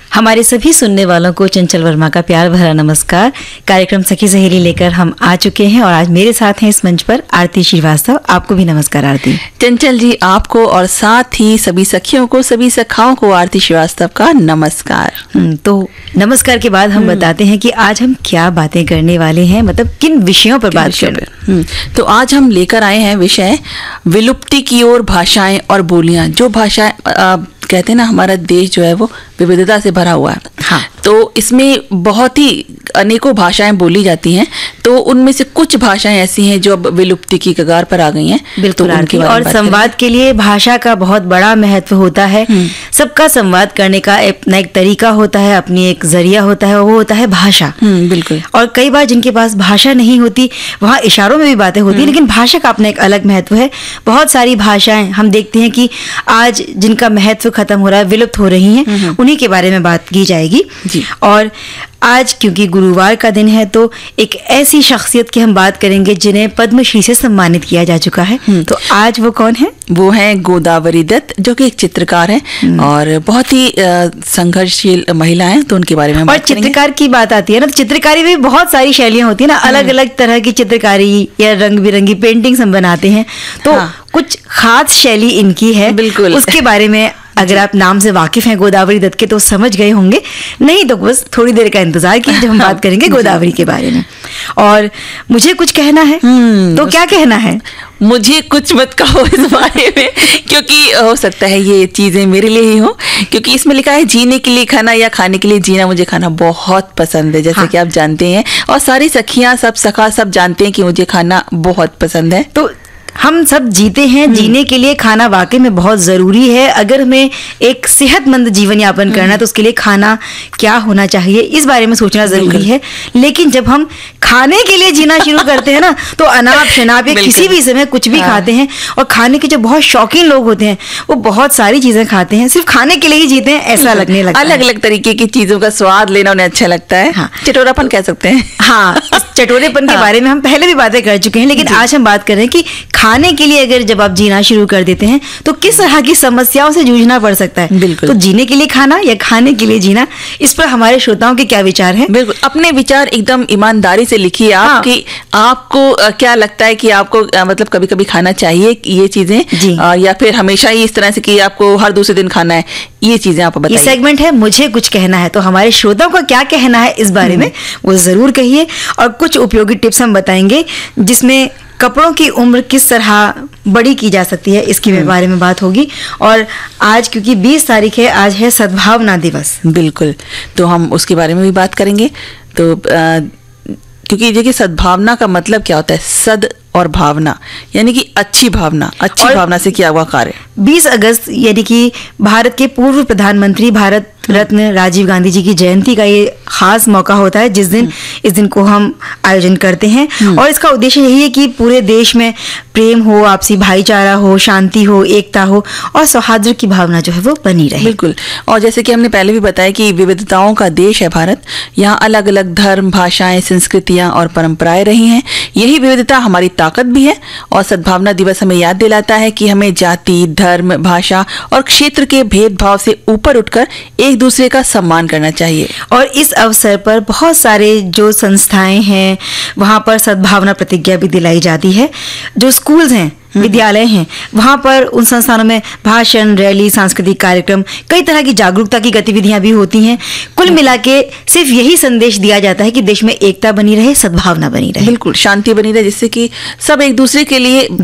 हमारे सभी सुनने वालों को चंचल वर्मा का प्यार भरा नमस्कार। कार्यक्रम सखी सहेली लेकर हम आ चुके हैं और आज मेरे साथ हैं इस मंच पर आरती श्रीवास्तव। आपको भी नमस्कार आरती। चंचल जी, आपको और साथ ही सभी सखियों को, सभी सखाओं को आरती श्रीवास्तव का नमस्कार। तो नमस्कार के बाद हम बताते हैं कि आज हम क्या बातें करने वाले हैं, मतलब किन विषयों पर बात करना। तो आज हम लेकर आए हैं विषय विलुप्ति की ओर भाषाएं और बोलियां। जो भाषाएं कहते हैं ना, हमारा देश जो है वो विविधता से भरा हुआ है। हाँ। तो इसमें बहुत ही अनेकों भाषाएं बोली जाती हैं, तो उनमें से कुछ भाषाएं ऐसी हैं जो अब विलुप्ति की कगार पर आ गई हैं। बिल्कुल आरती। और संवाद के लिए भाषा का बहुत बड़ा महत्व होता है। सबका संवाद करने का अपना एक तरीका होता है, अपनी एक जरिया होता है, वो होता है भाषा। बिल्कुल। और कई बार जिनके पास भाषा नहीं होती, वहाँ इशारों में भी बातें होती है, लेकिन भाषा का अपना एक अलग महत्व है। बहुत सारी भाषाएं हम देखते हैं कि आज जिनका महत्व खत्म हो रहा है, विलुप्त हो रही हैं, उन्हीं के बारे में बात की जाएगी। और आज क्योंकि गुरुवार का दिन है, तो एक ऐसी शख्सियत की हम बात करेंगे जिन्हें पद्मश्री से सम्मानित किया जा चुका है। तो आज वो कौन है? वो है गोदावरी दत्त, जो कि एक चित्रकार है और बहुत ही संघर्षशील महिला है। तो उनके बारे में और चित्रकार की बात आती है ना, तो चित्रकारी में बहुत सारी शैलियां होती है ना, अलग अलग तरह की चित्रकारी या रंग बिरंगी पेंटिंग्स हम बनाते हैं। तो कुछ खास शैली इनकी है। बिल्कुल। उसके बारे में अगर आप नाम से वाकिफ हैं गोदावरी दत्त के तो समझ गए होंगे, नहीं तो बस थोड़ी देर का इंतजार कीजिए, जब हम बात करेंगे गोदावरी के बारे में। और मुझे कुछ कहना है, तो क्या कहना है? मुझे कुछ मत कहो इस बारे में, क्योंकि हो सकता है ये चीजें मेरे लिए ही हो, क्योंकि इसमें लिखा है जीने के लिए खाना या खाने के लिए जीना। मुझे खाना बहुत पसंद है, जैसे कि आप जानते हैं, और सारी सखियां, सब सखा सब जानते हैं कि मुझे खाना बहुत पसंद है। तो हम सब जीते हैं, जीने के लिए खाना वाकई में बहुत जरूरी है। अगर हमें एक सेहतमंद जीवन यापन करना है तो उसके लिए खाना क्या होना चाहिए, इस बारे में सोचना जरूरी है। लेकिन जब हम खाने के लिए जीना शुरू करते हैं ना, तो अनाप शनाप या किसी भी समय कुछ भी खाते हैं। और खाने के जो बहुत शौकीन लोग होते हैं, वो बहुत सारी चीजें खाते हैं, सिर्फ खाने के लिए ही जीते हैं ऐसा लगने लगता है। अलग अलग तरीके की चीजों का स्वाद लेना उन्हें अच्छा लगता है। हाँ। चटोरापन कह सकते हैं। हाँ, चटोरेपन के बारे में हम पहले भी बातें कर चुके हैं, लेकिन आज हम बात कर रहे हैं कि खाने के लिए अगर जब आप जीना शुरू कर देते हैं तो किस तरह की समस्याओं से जूझना पड़ सकता है। बिल्कुल। तो जीने के लिए खाना या खाने के लिए जीना, इस पर हमारे श्रोताओं के क्या विचार हैं? बिल्कुल, अपने विचार एकदम ईमानदारी से लिखिए आप कि आपको क्या लगता है कि आपको मतलब कभी कभी खाना चाहिए ये चीजें, या फिर हमेशा ही इस तरह से कि आपको हर दूसरे दिन खाना है, ये चीजें आप बताइए। ये सेगमेंट है मुझे कुछ कहना है, तो हमारे श्रोताओं का क्या कहना है इस बारे में वो जरूर कहिए। और कुछ उपयोगी टिप्स हम बताएंगे, जिसमें कपड़ों की उम्र किस तरह बड़ी की जा सकती है, इसके बारे में बात होगी। और आज क्योंकि 20 तारीख है, आज है सद्भावना दिवस। बिल्कुल, तो हम उसके बारे में भी बात करेंगे। तो क्योंकि देखिए, सद्भावना का मतलब क्या होता है? सद और भावना, यानी कि अच्छी भावना, अच्छी भावना से किया हुआ कार्य। 20 अगस्त यानी कि भारत के पूर्व प्रधानमंत्री भारत रत्न राजीव गांधी जी की जयंती का ये खास मौका होता है, जिस दिन इस दिन को हम आयोजन करते हैं। और इसका उद्देश्य यही है कि पूरे देश में प्रेम हो, आपसी भाईचारा हो, शांति हो, एकता हो और सौहार्द की भावना जो है वो बनी रहे। बिल्कुल। और जैसे कि हमने पहले भी बताया कि विविधताओं का देश है भारत। यहाँ अलग अलग धर्म, भाषाएं, संस्कृतियां और परंपराएं रही हैं। यही विविधता हमारी ताकत भी है। और सद्भावना दिवस हमें याद दिलाता है कि हमें जाति, धर्म, भाषा और क्षेत्र के भेदभाव से ऊपर उठकर एक दूसरे का सम्मान करना चाहिए। और इस अवसर पर बहुत सारे जो संस्थाएं हैं, वहां पर सद्भावना प्रतिज्ञा भी दिलाई जाती है। जो स्कूल्स हैं, विद्यालय हैं, वहां पर उन संस्थानों में भाषण, रैली, सांस्कृतिक कार्यक्रम, कई तरह की जागरूकता की गतिविधियां भी होती हैं। कुल मिला के सिर्फ यही संदेश दिया जाता है कि देश में एकता बनी रहे, सद्भावना बनी रहे, बिल्कुल शांति बनी रहे, जिससे कि सब एक दूसरे के लिए